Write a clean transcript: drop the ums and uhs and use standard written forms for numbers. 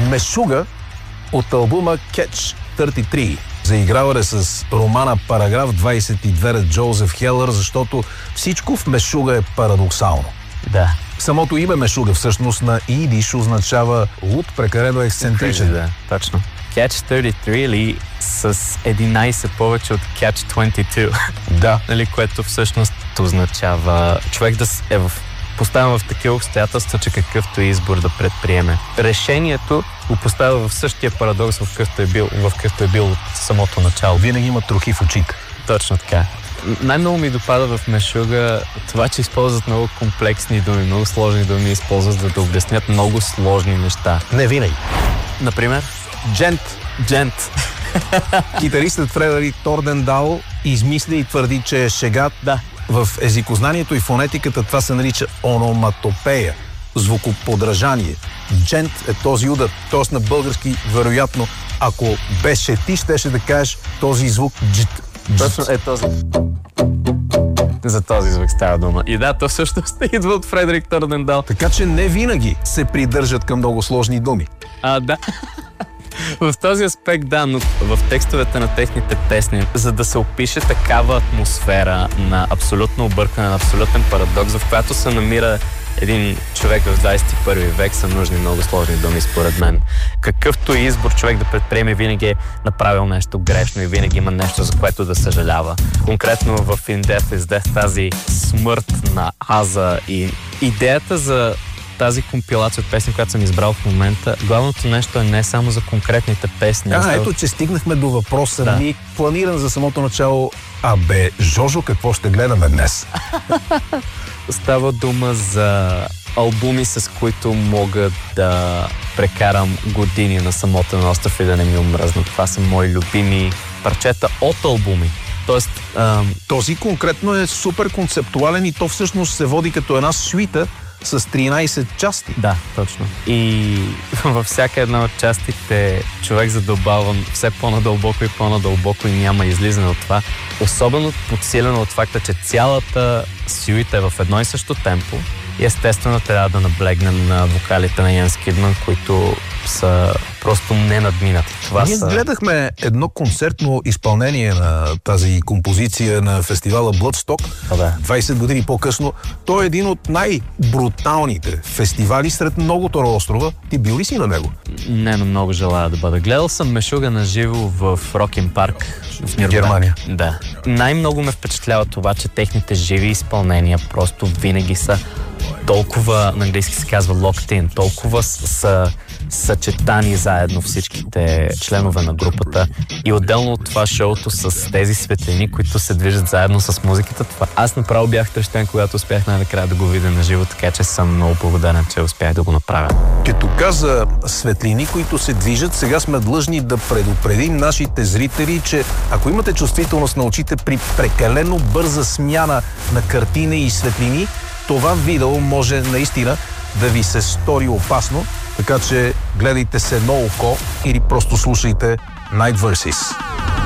Мешуга от албума Catch 33. Заиграване с романа Параграф 22 на Джозеф Хелър, защото всичко в Мешуга е парадоксално. Да. Самото име Мешуга всъщност на идиш означава луд, прекалено ексцентричен. Да, точно. Catch 33 или с 11 повече от Catch 22. Да. Нали, което всъщност означава човек да е поставен в такива обстоятелства, че какъвто избор да предприеме. Решението го поставя в същия парадокс, в какъвто е бил от самото начало. Винаги има трохи в очите. Точно така. Най-много ми допада в Мешуга това, че използват много комплексни думи, много сложни думи, използват за да обяснят много сложни неща. Не винаги. Например? Джент. Китаристът Фредерик Тордендал измисля и твърди, че е шега. Да. В езикознанието и фонетиката това се нарича ономатопея, звукоподражание. Джент е този удар, т.е. на български, вероятно, ако беше ти, щеше да кажеш този звук джит. Точно е този. За този звук става дума. И да, то всъщност идва от Фредерик Тордендал. Така че не винаги се придържат към много сложни думи. Да. В този аспект, да, но в текстовете на техните песни, за да се опише такава атмосфера на абсолютно объркане, на абсолютен парадокс, в която се намира един човек в 21 век, са нужни много сложни думи, според мен. Какъвто избор човек да предприеме, винаги е направил нещо грешно и винаги има нещо, за което да съжалява. Конкретно в In Death is Death, тази смърт на Аза и идеята за тази компилация от песни, която съм избрал в момента, главното нещо е не само за конкретните песни. Ето, че стигнахме до въпроса да. ми, планиран за самото начало. Жожо, какво ще гледаме днес? Става дума за албуми, с които мога да прекарам години на самотен остров и да не ми омръзнат. Това са мои любими парчета от албуми. Тоест, този конкретно е супер концептуален и то всъщност се води като една суита с 13 части. Да, точно. И във всяка една от частите човек задълбава все по-надълбоко и по-надълбоко и няма излизане от това. Особено подсилено от факта, че цялата сюита е в едно и също темпо и естествено трябва да наблегнем на вокалите на Йенс Кидман, които са просто ненадминати. Ние гледахме едно концертно изпълнение на тази композиция на фестивала Bloodstock 20 години по-късно. Той е един от най-бруталните фестивали сред многото на острова. Ти бил ли си на него? Не, но много желая да бъда. Гледал съм Мешуга на живо в Рокин парк в Германия. Да. Най-много ме впечатлява това, че техните живи изпълнения просто винаги са толкова, на английски се казва locked in, толкова са съчетани заедно всичките членове на групата и отделно от това шоуто с тези светлини, които се движат заедно с музиката. Това. Аз направо бях трещен, когато успях най-накрая да го видя на живо, така че съм много благодарен, че успях да го направя. Като каза светлини, които се движат, сега сме длъжни да предупредим нашите зрители, че ако имате чувствителност на очите при прекалено бърза смяна на картини и светлини, това видео може наистина да ви се стори опасно, така че гледайте се едно око или просто слушайте Night Verses.